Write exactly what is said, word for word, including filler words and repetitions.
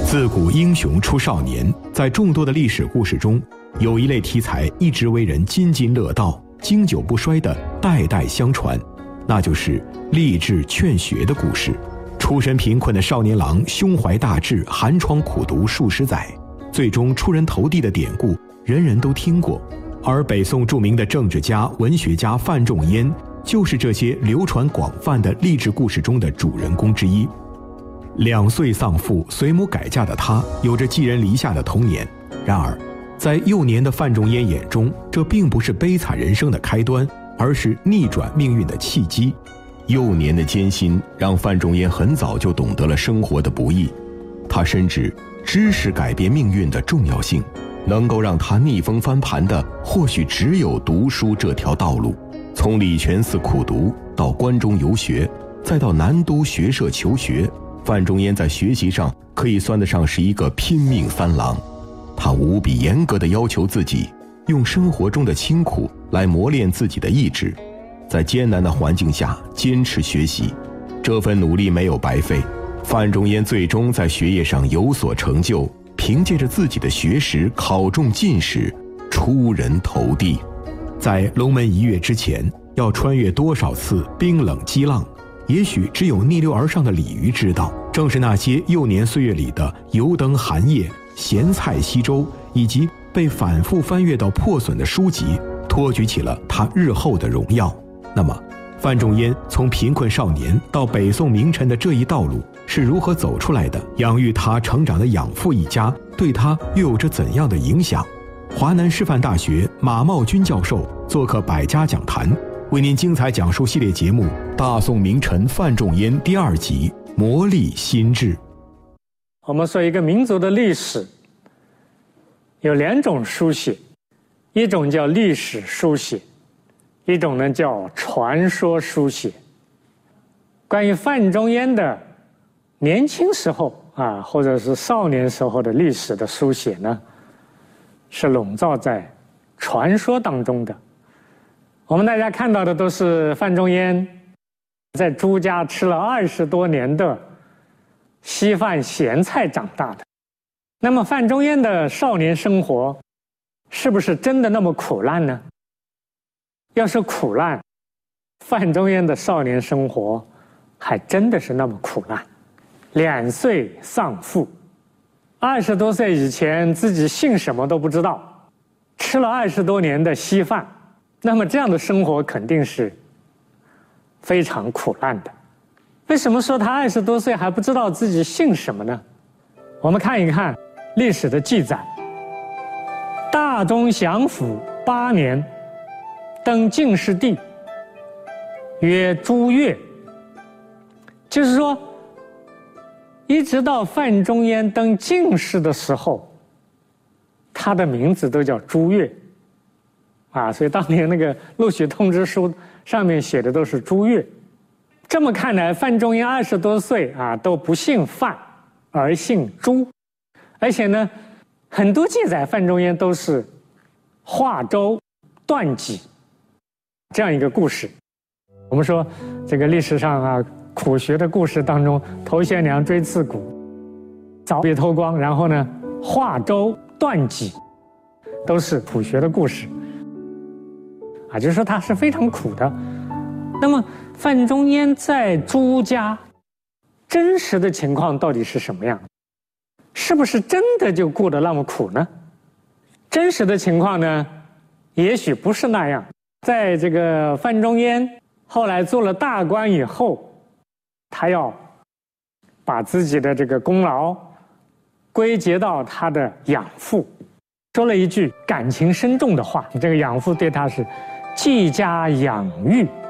自古英雄出少年，在众多的历史故事中，有一类题材一直为人津津乐道、经久不衰的代代相传，那就是励志劝学的故事。出身贫困的少年郎胸怀大志，寒窗苦读数十载，最终出人头地的典故人人都听过。而北宋著名的政治家、文学家范仲淹，就是这些流传广泛的励志故事中的主人公之一。两岁丧父，随母改嫁的他，有着寄人篱下的童年。然而，在幼年的范仲淹眼中，这并不是悲惨人生的开端，而是逆转命运的契机。幼年的艰辛让范仲淹很早就懂得了生活的不易，他深知知识改变命运的重要性，能够让他逆风翻盘的，或许只有读书这条道路。从礼泉寺苦读到关中游学，再到南都学社求学，范仲淹在学习上可以算得上是一个拼命三郎。他无比严格地要求自己，用生活中的清苦来磨练自己的意志，在艰难的环境下坚持学习，这份努力没有白费。范仲淹最终在学业上有所成就，凭借着自己的学识考中进士，出人头地。在龙门一跃之前，要穿越多少次冰冷激浪，也许只有逆流而上的鲤鱼知道。正是那些幼年岁月里的油灯寒夜、咸菜稀粥，以及被反复翻阅到破损的书籍，托举起了他日后的荣耀。那么，范仲淹从贫困少年到北宋名臣的这一道路是如何走出来的？养育他成长的养父一家对他又有着怎样的影响？华南师范大学马茂军教授做客百家讲坛，为您精彩讲述系列节目《大宋名臣范仲淹》第二集《磨砺心智》。 我们说一个民族的历史有两种书写，一种叫历史书写，一种呢叫传说书写。关于范仲淹的年轻时候啊，或者是少年时候的历史的书写呢，是笼罩在传说当中的。我们大家看到的都是范仲淹在朱家吃了二十多年的稀饭咸菜长大的。那么范仲淹的少年生活是不是真的那么苦难呢？要是苦难，范仲淹的少年生活还真的是那么苦难。两岁丧父，二十多岁以前自己姓什么都不知道，吃了二十多年的稀饭，那么这样的生活肯定是非常苦难的。为什么说他二十多岁还不知道自己姓什么呢？我们看一看历史的记载。大中祥符八年，登进士第，曰朱越。就是说，一直到范仲淹登进士的时候，他的名字都叫朱越啊，所以当年那个录取通知书上面写的都是朱越。这么看来，范仲淹二十多岁啊都不姓范，而姓朱，而且呢，很多记载范仲淹都是化州断己这样一个故事。我们说这个历史上啊苦学的故事当中，头悬梁锥刺股，凿壁偷光，然后呢化州断己，都是苦学的故事啊，就是说他是非常苦的。那么范仲淹在朱家真实的情况到底是什么样？是不是真的就过得那么苦呢？真实的情况呢，也许不是那样。在这个范仲淹后来做了大官以后，他要把自己的这个功劳归结到他的养父，说了一句感情深重的话，这个养父对他是继家养育